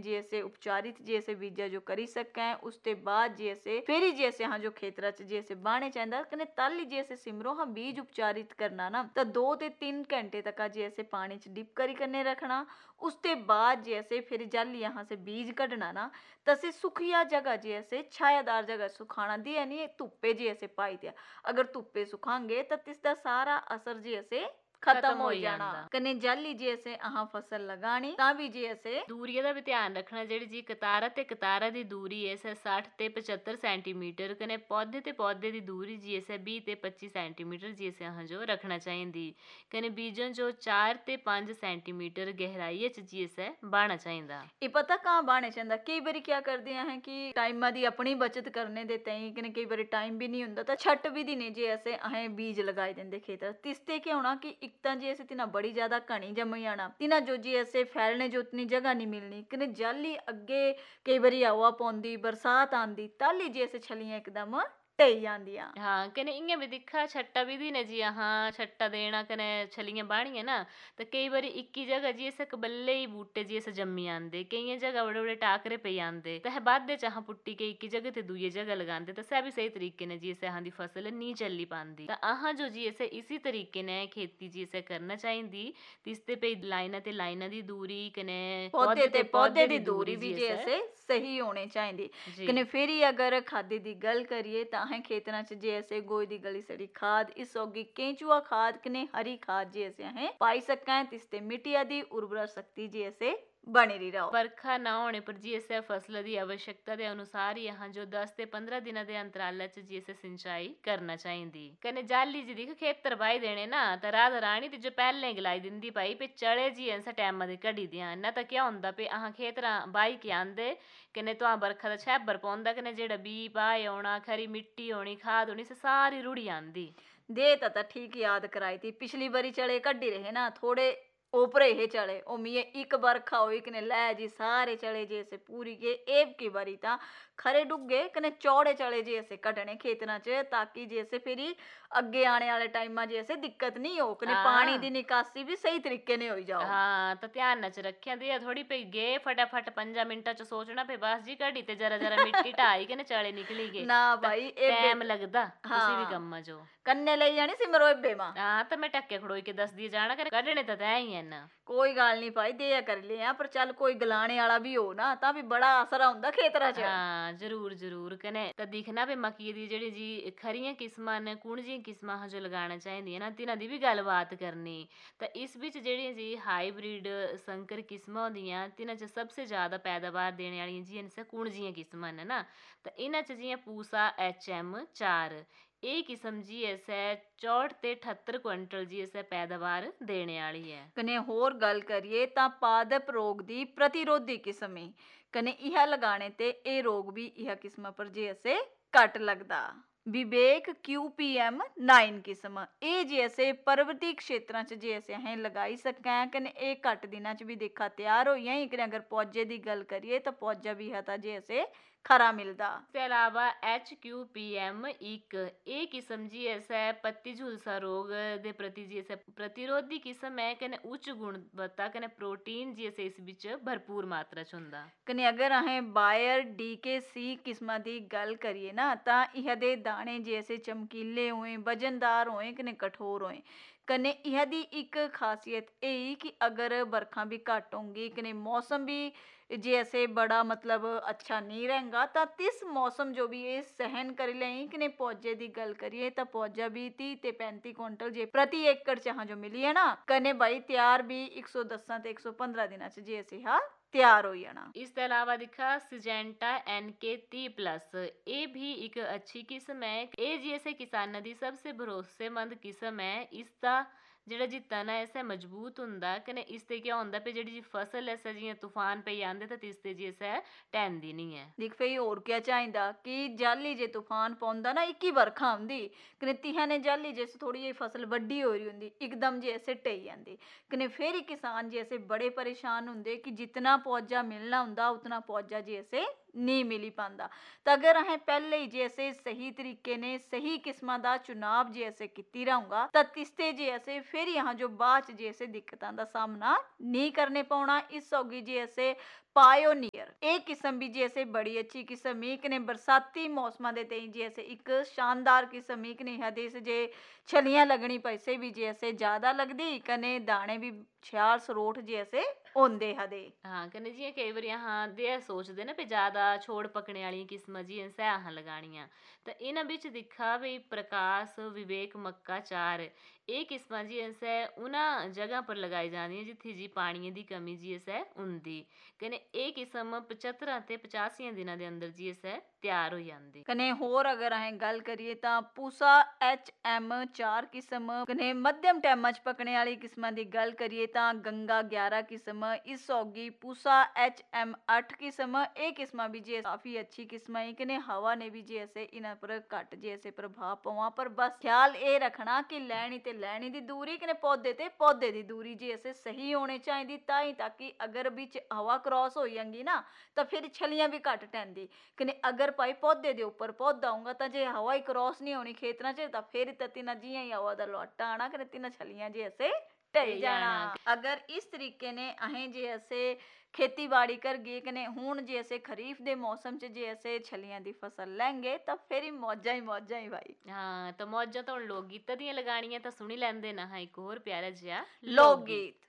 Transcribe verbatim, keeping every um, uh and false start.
जी ऐसे उपचारित जी ऐसे बीजा जो करी सकें उसके बाद जी ऐसे फिर ही जी ऐसे हाँ जो खेतरा च जी ऐसे बाणे चाहता कने तल ही जी ऐसे सिमरो हाँ बीज उपचारित करना ना तो दो ते तीन घंटे तक जी ऐसे पानी च डिप करी करने रखना। उसके बाद जी ऐसे फिर जल यहाँ से बीज कढ़ना ना तसे सुखिया जगह जी ऐसे छायादार जगह सुखाना दिया नहीं धुप्पे जी ऐसे पाई दिया। अगर धुप्पे सुखांगे तो तिसका सारा असर जी ऐसे खत्म हो जाना। कने जाली जी ऐसे आहा फसल लगानी ता भी जी ऐसे दूरिया दा भी ध्यान रखना जेड़ी जी कतारा ते कतारा दी दूरी ऐसे साठ ते पचहत्तर सेंटीमीटर कने पौधे ते पौधे दी दूरी जी ऐसे बीस ते पच्चीस सेंटीमीटर जी ऐसे हाँ जो रखना चाहिए। कने बीजन जो चार ते पांच सेंटीमीटर गहराई च जी ऐसे बाना चाहिए। ये पता कहाँ बाने चाहिए कई बारी क्या कर दिया है कि टाइम दी अपनी बचत करने दे तई कने कई बारी टाइम भी नहीं हुंदा तो छट भी दी ने जी ऐसे अहे बीज लगाए देंदे खेतर तिसते क्या होना कि एक ता जी ऐसे तिना बड़ी ज्यादा घनी जमी जाना तिना जो जी ऐसे फैलने जो उतनी जगह नहीं मिलनी कने जाली अगे कई बारी हवा पौंदी बरसात आंदी ताली जी ऐसे छलियां एकदम ढई जांदियां। हाँ कने इयां भी दिखा छट्टा विधि ने जी हाँ छट्टा देना कने छलियां बाणियां ना तो कई बारी इक्की जगह जी ऐसे कबल्ले ही बूटे जी ऐसे जम्मी आंदे कई जगह बड़े बड़े टाकरे पे आंदे तो बाद चाह पुट्टी के इक्की जगह ते दूई जगह लगांदे तो सह भी सही तरीके ने जी ऐसे हाँ दी फसल नहीं चली पांदी। तो अहां जो जी ऐसे इसी तरीके ने खेती जी ऐसे करना चाहिए तिसते पे लाइना ते लाइना दी दूरी कने पौधे ते पौधे दी दूरी भी जी ऐसे सही होने चाहिए। कने फिर ही अगर खादे दी गल करिए ता है खेतना च जी ऐसे गोई दी गली सड़ी खाद इस होगी केंचुआ खाद कने हरी खाद जी ऐसे है पाई सकें तिसते मिट्टिया दी उर्वरा शक्ति जी ऐसे बनी रही रहो। बरखा ना होने पर जी ऐसे फसल दी आवश्यकता के अनुसार यहाँ जो दस ते पंद्रह दिन के अंतराल च जी ऐसे सिंचाई करना चाहिए। कने जाली जी दिख खेतर बाई देने ना तो राधा रानी ती जो पहले गलाई दिंदी पाई पे चढ़े जी ऐसा टाइम दी कढ़ी दियां ना तो क्या होंदा पे अहां खेतरा बाई के आंदे कने तो बरखा दा छेबर पौंदा कने जेड़ा बी पाए होना खरी मिट्टी होनी खाद होनी से सारी रुड़ी आंदी। दे ता ठीक याद कराई थी पिछली बारी चले कड्डी रहे ना थोड़े ओपरे हे चले ओ मिये एक बरखा हुई कने लै जी सारे चले जैसे पूरी के एक की बारी ता खरे डुगे कने चौड़े चले जैसे कटने खेतना च ताकि जैसे फिर अगे आने वाले टाइम जैसे दिक्कत नहीं हो कने पानी दी निकासी भी सही तरीके ने हो जाओ। हाँ तो ध्यान नच रखिया दिया थोड़ी पे गे फटाफट पंजा मिनटा च सोचना पे बस जी कड़ी ते जरा जरा मिट्टी ढाई के चले निकली गए ना भाई टाइम लगदा किसी भी कम जो कन्ने ले जानी सिमरो एबे मां हाँ तो मैं टक्के खड़ोई के दस दिए जाना कर कढ़ने तो तै ही है ना कोई गल नहीं भाई दिया कर लिया पर चल कोई गलाने वाला भी हो ना ता भी बड़ा असर आउंदा खेतरा च। हाँ जरूर जरूर कने तो दिखना पे मक्की दी जेड़ी जी खरियां किस्मां ने कुण जी किस्मां जो लगाना चाहिए ना तिन्हां दी भी गलबात करनी। तो इस बिच जेड़ी जी हाईब्रिड संकर किस्मां होंदियां तिन्हां च सबसे ज्यादा पैदावार देने वाली जी इनसे कुण जी किस्मां ने ना तो इन्हां च जियां पूसा एच एम चार ਇਹ किस्म जी ऐसे चौठ ते अठहत्तर क्विंटल जी ऐसे पैदावार देने वाली है। कने होर गल करिए ता पादप रोग दी प्रतिरोधी किस्म है कने यह लगाने ते ए रोग भी यह किस्म पर जी ऐसे घट लगदा। विवेक क्यू पी एम नाइन किस्म ए जी ऐसे पर्वतीय क्षेत्र च जी ऐसे हैं लगाई सकें कने ए घट दिनां च भी देखा तैयार हो ही कने अगर पौजे दी गल करिए तो पौजा भी है जी ऐसे खरा मिलदा। इसके अलावा एच क्यू पी एम एक ए किस्म जी ऐसा पत्ती झुलसा रोग दे प्रति जी ऐसा प्रतिरोधी किस्म है कने उच्च गुणवत्ता कने प्रोटीन जी ऐसे इस बिच भरपूर मात्रा च हुंदा। कने अगर अहें बायर डी के सी किस्म दी गल करिए ना ता इह दे दाने जैसे चमकीले होए वजनदार होए कने कठोर होए कने इह दी एक खासियत यही कि अगर बरखा भी घट होंगी कने मौसम भी जैसे बड़ा मतलब अच्छा नहीं रहेगा ता तिस मौसम जो भी ये सहन कर लें कने पौजे दी गल करिए ता पौजा भी तीस ते पैंतीस क्विंटल जे प्रति एकड़ चाह जो मिली है ना कने भाई तैयार भी एक सौ दस ते एक सौ पंद्रह दिन च जे ऐसे हा तैयार हो जाना। इस अलावा दिखा सिजेंटा एन के ती प्लस ये भी एक अच्छी किस्म है ये जी ऐसे किसानों की सबसे भरोसेमंद किस्म है इसका जेड़ा जी तना ऐसा मजबूत हुंदा कने इसते क्या हुंदा पे जेड़ी जी फसल ऐसा जियां तूफान पे आंदे तो इसते जी ऐसा टहंदी नहीं है। देख फई और क्या चाहिदा कि जाली जे तूफान पौंदा ना एक ही बरखा आंदी कने तिहा ने जाली जैसे थोड़ी जी फसल बड्डी हो रही हुंदी एकदम जी ऐसे ढई जांदी कने फिर ही किसान जी ऐसे बड़े परेशान हुंदे कि जितना पौजा मिलना हुंदा उतना पौजा जी ऐसे नहीं मिली पांदा। तो अगर अहें पहले ही जैसे सही तरीके ने सही किस्मां दा चुनाव जैसे कीती रहूंगा तो तिस्ते जैसे फिर यहाँ जो बाद जैसे दिक्कतां दा सामना नहीं करने पौना इस होगी जैसे ਪਾਇਓਨੀਅਰ ਇਹ ਕਿਸਮ ਵੀ ਜੀ ਐਸੇ ਬੜੀ ਅੱਛੀ ਕਿਸਮ ਇੱਕ ਨੇ ਬਰਸਾਤੀ ਮੌਸਮਾਂ ਦੇ ਤਈ ਜੀ ਐਸੇ ਇੱਕ ਸ਼ਾਨਦਾਰ ਕਿਸਮ ਇੱਕ ਨੇ ਹदेस जे छलियां लगनी पैसे भी जी ऐसे ज्यादा लगदी कने दाने भी ਛਿਆਰ ਸਰੋਠ ਜੀ ਐਸੇ ਹੁੰਦੇ ਹਦੇ। ਹਾਂ ਕਹਿੰਦੇ ਜੀ ਇਹ ਕਈ ਵਾਰੀ ਹਾਂ ਦੇ ਇਹ ਸੋਚਦੇ ਨਾ ਵੀ ਜ਼ਿਆਦਾ ਛੋੜ ਪਕਣੇ ਵਾਲੀਆਂ ਕਿਸਮਾਂ ਜੀ ਸਹਿ ਲਗਾਣੀਆਂ ਤਾਂ ਇਹਨਾਂ ਵਿੱਚ ਦਿਖਾ ਵੀ ਪ੍ਰਕਾਸ਼ ਵਿਵੇਕ ਮੱਕਾ ਚਾਰ ਇਹ ਕਿਸਮਾਂ ਜੀ ਐਸਾ ਉਹਨਾਂ ਜਗ੍ਹਾ ਪਰ ਲਗਾਈ ਜਾਂਦੀਆਂ ਜਿੱਥੇ ਜੀ ਪਾਣੀ ਦੀ ਕਮੀ ਜੀ ਐਸਾ ਹੁੰਦੀ ਕਹਿੰਦੇ ਇਹ ਕਿਸਮ ਪਚੱਤਰ ਅਤੇ ਪਚਾਸੀਆਂ ਦਿਨਾਂ ਦੇ ਅੰਦਰ ਜੀ ਐਸਾ ਤਿਆਰ ਹੋ ਜਾਂਦੀ। ਕਨੇ ਹੋਰ ਅਗਰ ਅਸੀਂ ਗੱਲ ਕਰੀਏ ਤਾਂ ਪੂਸਾ ਐਚ ਐਮ ਚਾਰ ਕਿਸਮ ਕਨੇ ਮੱਧਮ ਟੈਮਾਂ 'ਚ ਪਕਣੇ ਵਾਲੀ ਕਿਸਮਾਂ ਦੀ ਗੱਲ ਕਰੀਏ ਤਾਂ ਗੰਗਾ ਗਿਆਰਾਂ ਕਿਸਮ ਇਸ ਹੋਗੀ ਪੂਸਾ ਐਚ ਐਮ ਅੱਠ ਕਿਸਮ ਇਹ ਕਿਸਮਾਂ भी जी काफी अच्छी किस्म है कि हवा ने भी जी ऐसे इन्हां पर घट जी ऐसे प्रभाव पवा पर बस ख्याल ये रखना कि लैनी ते लैनी दी दूरी कि पौधे ते पौधे दी दूरी जी ऐसे सही होनी चाहिए ताई ताकि अगर बीच हवा क्रॉस हो जाएगी ना तो फिर छलियां भी घट टहदी कि अगर भाई पौधे दे उपर पौधा होगा तो जे हवा ही क्रॉस नहीं होनी खेतरां च तो फिर तो तिना जियां ही हवा दा लोटा आना कि तिना छलियां जी ऐसे ਢਹਿ ਜਾਣਾ। ਅਗਰ ਇਸ ਤਰੀਕੇ ਨੇ ਅਸੀਂ ਜੇ ਅਸੀਂ ਖੇਤੀਬਾੜੀ ਕਰ ਗਏ ਕਨੇ ਹੁਣ ਜੇ ਅਸੀਂ ਖਰੀਫ ਦੇ ਮੌਸਮ 'ਚ ਜੇ ਅਸੀਂ ਛਲੀਆਂ ਦੀ ਫਸਲ ਲੈਂਗੇ ਤਾਂ ਫਿਰ ਹੀ ਮੌਜਾਂ ਹੀ ਮੌਜਾਂ ਹੀ ਭਾਈ। ਹਾਂ ਤਾਂ ਮੌਜਾਂ ਤਾਂ ਹੁਣ ਲੋਕ ਗੀਤਾਂ ਦੀਆਂ ਲਗਾਣੀਆਂ ਤਾਂ ਸੁਣੀ ਲੈਂਦੇ ਨਾ ਹਾਂ ਇੱਕ ਹੋਰ ਪਿਆਰਾ ਜਿਹਾ ਲੋਕ ਗੀਤ।